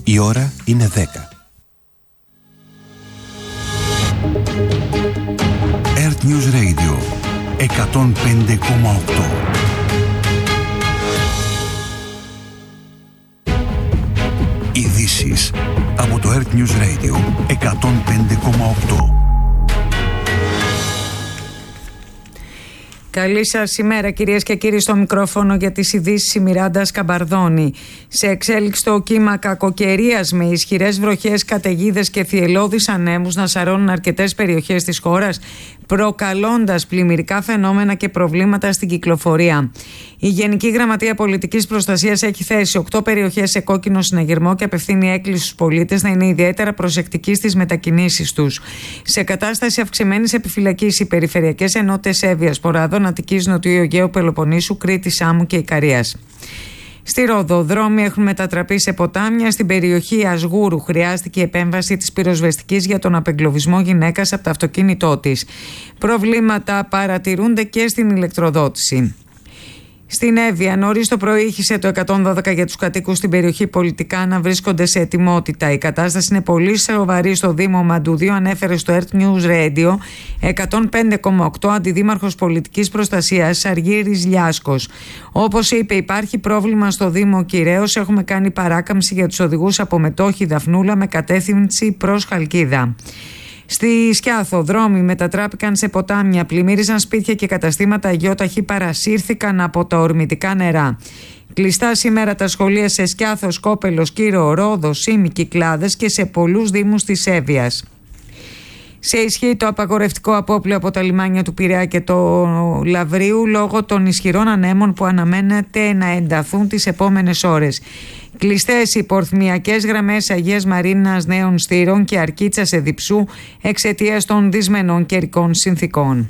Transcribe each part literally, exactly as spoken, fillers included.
Η ώρα είναι δέκα. Earth News Radio εκατόν πέντε κόμμα οκτώ. Ειδήσεις από το Earth News Radio εκατόν πέντε κόμμα οκτώ. Καλή σας ημέρα, κυρίες και κύριοι, στο μικρόφωνο για τις ειδήσεις η Μιράντα Σκαμπαρδόνη. Σε εξέλιξη το κύμα κακοκαιρίας με ισχυρές βροχές, καταιγίδες και θυελλώδεις ανέμους να σαρώνουν αρκετές περιοχές της χώρας, προκαλώντας πλημμυρικά φαινόμενα και προβλήματα στην κυκλοφορία. Η Γενική Γραμματεία Πολιτικής Προστασίας έχει θέσει οκτώ περιοχές σε κόκκινο συναγερμό και απευθύνει έκκληση στους πολίτες να είναι ιδιαίτερα προσεκτικοί στις μετακινήσεις τους. Σε κατάσταση αυξημένης επιφυλακής οι περιφερειακές ενότητες Εύβοιας, Ποράδων, Αττικής, Νοτιού Αιγαίου, Πελοποννήσου, Κρήτης, Σάμου και Ικαρίας. Στη Ρόδο, δρόμοι έχουν μετατραπεί σε ποτάμια. Στην περιοχή Ασγούρου χρειάστηκε η επέμβαση της πυροσβεστικής για τον απεγκλωβισμό γυναίκας από το αυτοκίνητό της. Προβλήματα παρατηρούνται και στην ηλεκτροδότηση. Στην Εύβοια, νωρίς το πρωί ήχησε το εκατόν δώδεκα για τους κατοίκους στην περιοχή πολιτικά να βρίσκονται σε ετοιμότητα. Η κατάσταση είναι πολύ σοβαρή στο Δήμο Μαντουδίου, ανέφερε στο Earth News Radio εκατόν πέντε κόμμα οκτώ αντιδήμαρχος πολιτικής προστασίας Αργύρης Λιάσκος. Όπως είπε, υπάρχει πρόβλημα στο Δήμο Κυραίος. Έχουμε κάνει παράκαμψη για τους οδηγούς από Μετόχη Δαφνούλα με κατεύθυνση προς Χαλκίδα. Στη Σκιάθο, δρόμοι μετατράπηκαν σε ποτάμια, πλημμύριζαν σπίτια και καταστήματα, αγιόταχοι παρασύρθηκαν από τα ορμητικά νερά. Κλειστά σήμερα τα σχολεία σε Σκιάθο, Σκόπελος, Κύρο, Ρόδο, Σύμη, Κυκλάδες και σε πολλούς δήμους της Εύβοιας. Σε ισχύ το απαγορευτικό απόπλαιο από τα λιμάνια του Πειραιά και το Λαβρίου λόγω των ισχυρών ανέμων που αναμένεται να ενταθούν τις επόμενες ώρες. Κλειστές οι πορθμιακές γραμμές Αγίας Μαρίνας, Νέων Στήρων και Αρκίτσας Εδιψού εξαιτίας των δυσμενών καιρικών συνθήκων.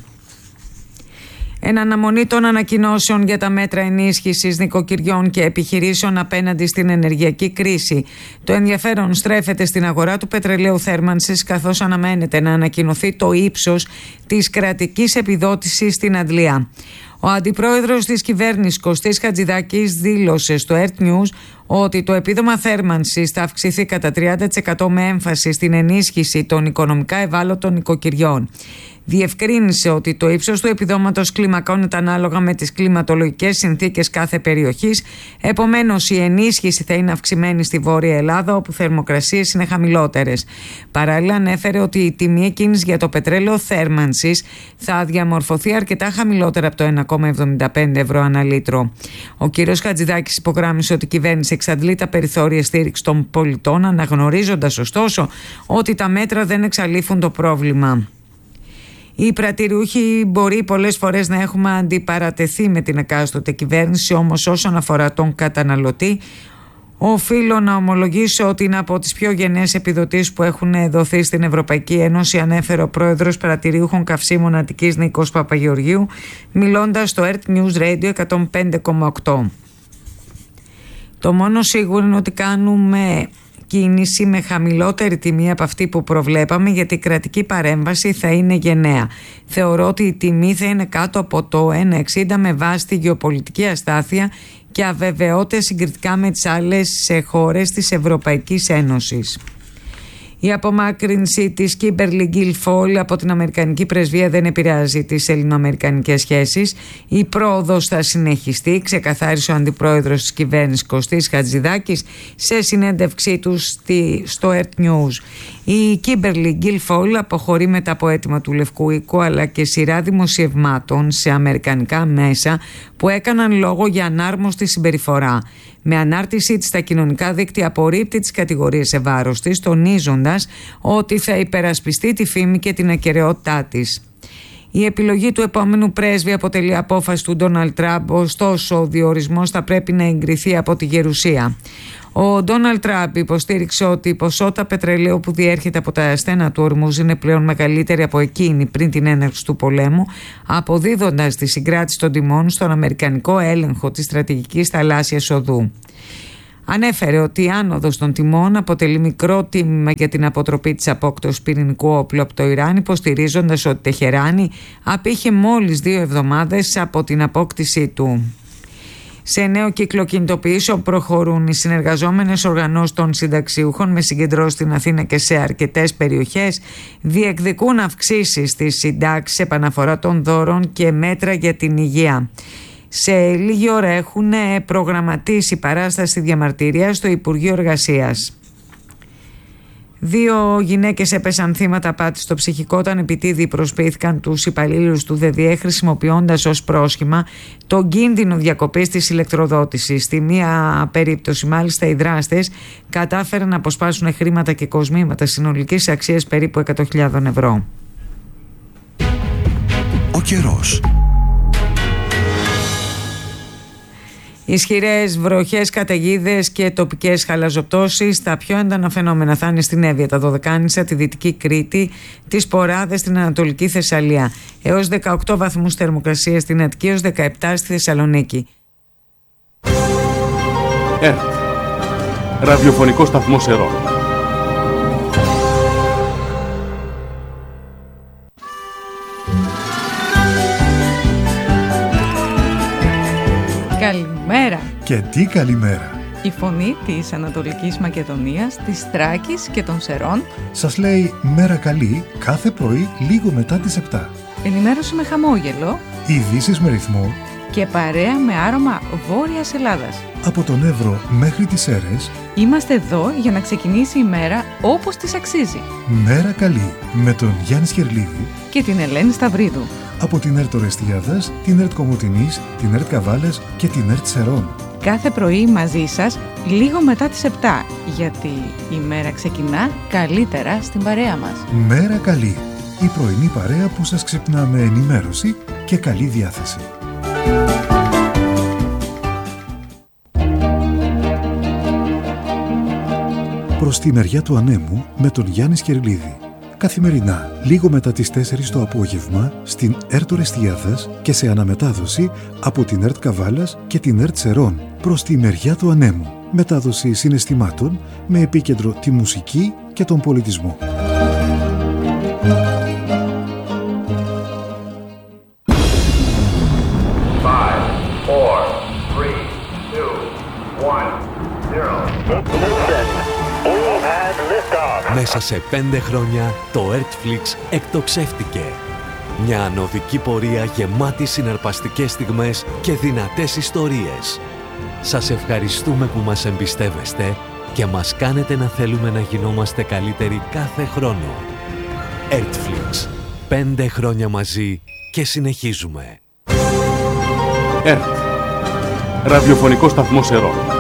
Εν αναμονή των ανακοινώσεων για τα μέτρα ενίσχυσης νοικοκυριών και επιχειρήσεων απέναντι στην ενεργειακή κρίση, το ενδιαφέρον στρέφεται στην αγορά του πετρελαίου θέρμανσης, καθώς αναμένεται να ανακοινωθεί το ύψος της κρατικής επιδότησης στην Αντλία. Ο αντιπρόεδρος της κυβέρνησης Κωστής Χατζηδάκης δήλωσε στο Earth News ότι το επίδομα θέρμανσης θα αυξηθεί κατά τριάντα τοις εκατό με έμφαση στην ενίσχυση των οικονομικά ευάλωτων νοικοκυριών. Διευκρίνησε ότι το ύψος του επιδόματος κλιμακώνεται ανάλογα με τις κλιματολογικές συνθήκες κάθε περιοχής, επομένως η ενίσχυση θα είναι αυξημένη στη Βόρεια Ελλάδα όπου θερμοκρασίες είναι χαμηλότερες. Παράλληλα ανέφερε ότι η τιμή εκκίνησης για το πετρέλαιο θέρμανσης θα διαμορφωθεί αρκετά χαμηλότερα από το ένα κόμμα εβδομήντα πέντε ευρώ ανά λίτρο. Ο κ. Χατζηδάκης υπογράμμισε ότι η κυβέρνηση εξαντλεί τα περιθώρια στήριξη των πολιτών, αναγνωρίζοντας ωστόσο ότι τα μέτρα δεν εξαλείφουν το πρόβλημα. Οι πρατηριούχοι μπορεί πολλές φορές να έχουμε αντιπαρατεθεί με την εκάστοτε κυβέρνηση, όμως όσον αφορά τον καταναλωτή, οφείλω να ομολογήσω ότι είναι από τις πιο γενναίες επιδοτήσεις που έχουν δοθεί στην Ευρωπαϊκή Ένωση, ανέφερε ο πρόεδρος πρατηριούχων καυσίμων Αττικής Νίκος Παπαγεωργίου, μιλώντας στο Earth News Radio εκατόν πέντε κόμμα οκτώ. Το μόνο σίγουρο είναι ότι κάνουμε κίνηση με χαμηλότερη τιμή από αυτή που προβλέπαμε, γιατί η κρατική παρέμβαση θα είναι γενναία. Θεωρώ ότι η τιμή θα είναι κάτω από το ένα εξήντα με βάση τη γεωπολιτική αστάθεια και αβεβαιότητες συγκριτικά με τις άλλες χώρες της Ευρωπαϊκής Ένωσης. Η απομάκρυνση της Κίμπερλι Γκίλφολ από την Αμερικανική Πρεσβεία δεν επηρεάζει τις ελληνοαμερικανικές σχέσεις. Η πρόοδος θα συνεχιστεί, ξεκαθάρισε ο αντιπρόεδρος της κυβέρνησης Κωστής Χατζηδάκης σε συνέντευξή του στο Earth News. Η Κίμπερλι Γκίλφολ αποχωρεί μετά από αίτημα του Λευκού Οίκου αλλά και σειρά δημοσιευμάτων σε αμερικανικά μέσα που έκαναν λόγο για ανάρμοστη συμπεριφορά. Με ανάρτησή της στα κοινωνικά δίκτυα απορρίπτει τις κατηγορίες σε βάρος της, τονίζοντας ότι θα υπερασπιστεί τη φήμη και την ακεραιότητά της. Η επιλογή του επόμενου πρέσβη αποτελεί απόφαση του Ντόναλντ Τραμπ, ωστόσο ο διορισμός θα πρέπει να εγκριθεί από τη Γερουσία. Ο Ντόναλντ Τραμπ υποστήριξε ότι η ποσότητα πετρελαίου που διέρχεται από τα στένα του Ορμούζ είναι πλέον μεγαλύτερη από εκείνη πριν την έναρξη του πολέμου, αποδίδοντας τη συγκράτηση των τιμών στον αμερικανικό έλεγχο της στρατηγικής θαλάσσιας οδού. Ανέφερε ότι η άνοδος των τιμών αποτελεί μικρό τίμημα για την αποτροπή της απόκτωσης πυρηνικού όπλου από το Ιράν, υποστηρίζοντας ότι η Τεχεράνη απήχε μόλις δύο εβδομάδες από την απόκτησή του. Σε νέο κύκλο κινητοποιήσεων προχωρούν οι συνεργαζόμενες οργανώσεις των συνταξιούχων με συγκεντρώσεις στην Αθήνα και σε αρκετές περιοχές. Διεκδικούν αυξήσεις στις συντάξεις, επαναφορά των δώρων και μέτρα για την υγεία. Σε λίγη ώρα έχουν προγραμματίσει παράσταση διαμαρτυρίας στο Υπουργείο Εργασίας. Δύο γυναίκες έπεσαν θύματα απάτης στο ψυχικό όταν επιτίδιοι προσποιήθηκαν τους υπαλλήλους του ΔΔΕ χρησιμοποιώντας ως πρόσχημα τον κίνδυνο διακοπής της ηλεκτροδότησης. Στη μία περίπτωση μάλιστα οι δράστες κατάφεραν να αποσπάσουν χρήματα και κοσμήματα συνολικής αξίας περίπου εκατό χιλιάδες ευρώ. Ο καιρός. Ισχυρές βροχές, καταιγίδες και τοπικές χαλαζοπτώσεις. Τα πιο έντονα φαινόμενα θα είναι στην Εύβοια, τα Δωδεκάνησα, τη Δυτική Κρήτη, τις Ποράδες, στην Ανατολική Θεσσαλία. Έως δεκαοκτώ βαθμούς θερμοκρασία στην Αττική, έως δεκαεπτά στη Θεσσαλονίκη. ΕΡΤ, ραδιοφωνικό σταθμός Ερών. Καλημέρα. Και τι καλημέρα. Η φωνή της Ανατολικής Μακεδονίας, της Θράκης και των Σερών σας λέει μέρα καλή κάθε πρωί λίγο μετά τις επτά. Ενημέρωση με χαμόγελο, ειδήσεις με ρυθμό και παρέα με άρωμα Βόρειας Ελλάδας. Από τον Εύρο μέχρι τις Σέρρες είμαστε εδώ για να ξεκινήσει η μέρα όπως της αξίζει. Μέρα καλή με τον Γιάννη Σκερλίδη και την Ελένη Σταυρίδου. Από την ΕΡΤ Ορεστιάδας, την ΕΡΤ Κομοτηνής, την ΕΡΤ Καβάλας και την ΕΡΤ Σερών. Κάθε πρωί μαζί σας λίγο μετά τις επτά, γιατί η μέρα ξεκινά καλύτερα στην παρέα μας. Μέρα καλή, η πρωινή παρέα που σας ξυπνά με ενημέρωση και καλή διάθεση. Προς τη μεριά του ανέμου με τον Γιάννη Σκερλίδη. Καθημερινά, λίγο μετά τις τέσσερις το απόγευμα, στην ΕΡΤ Ορεστιάδας και σε αναμετάδοση από την ΕΡΤ Καβάλας και την ΕΡΤ Σερών. Προς τη μεριά του ανέμου. Μετάδοση συναισθημάτων με επίκεντρο τη μουσική και τον πολιτισμό. Μέσα σε πέντε χρόνια το Earthflix εκτοξεύτηκε. Μια ανωδική πορεία γεμάτη συναρπαστικές στιγμές και δυνατές ιστορίες. Σας ευχαριστούμε που μας εμπιστεύεστε και μας κάνετε να θέλουμε να γινόμαστε καλύτεροι κάθε χρόνο. Earthflix. Πέντε χρόνια μαζί και συνεχίζουμε. ΕΡΤ. Ραδιοφωνικό σταθμός Ερών.